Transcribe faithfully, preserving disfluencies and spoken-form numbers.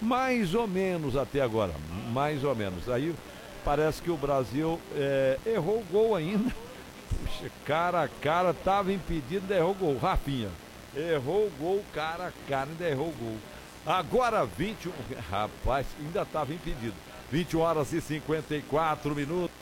mais ou menos até agora, mais ou menos. Aí parece que o Brasil é, errou o gol ainda. Puxa, cara a cara, tava impedido, ainda errou o gol. Rafinha, errou o gol, cara a cara, ainda errou o gol. Agora vinte e um, rapaz, ainda tava impedido. vinte e uma horas e cinquenta e quatro minutos.